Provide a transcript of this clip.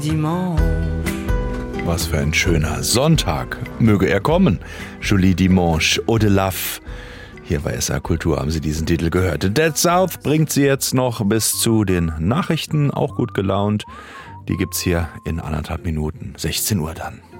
Dimanche. Was für ein schöner Sonntag möge er kommen. Julie Dimanche, Eau de Lave. Hier bei SR Kultur haben Sie diesen Titel gehört. Dead South bringt Sie jetzt noch bis zu den Nachrichten, auch gut gelaunt. Die gibt's hier in 1,5 Minuten, 16 Uhr dann.